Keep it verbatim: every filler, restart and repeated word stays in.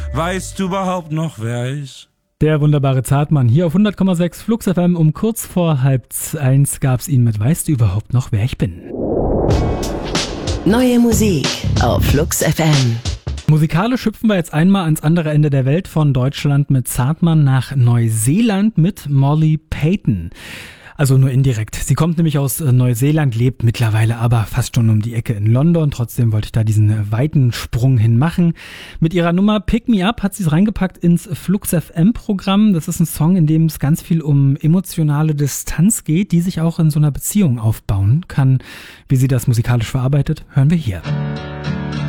Weißt du überhaupt noch, wer er ist? Der wunderbare Zartmann hier auf hundert Komma sechs Flux F M. Um kurz vor halb eins gab's ihn mit Weißt du überhaupt noch, wer ich bin? Neue Musik auf Flux F M. Musikalisch hüpfen wir jetzt einmal ans andere Ende der Welt, von Deutschland mit Zartmann nach Neuseeland mit Molly Payton. Also nur indirekt. Sie kommt nämlich aus Neuseeland, lebt mittlerweile aber fast schon um die Ecke in London. Trotzdem wollte ich da diesen weiten Sprung hin machen. Mit ihrer Nummer Pick Me Up hat sie es reingepackt ins Flux F M-Programm. Das ist ein Song, in dem es ganz viel um emotionale Distanz geht, die sich auch in so einer Beziehung aufbauen kann. Wie sie das musikalisch verarbeitet, hören wir hier.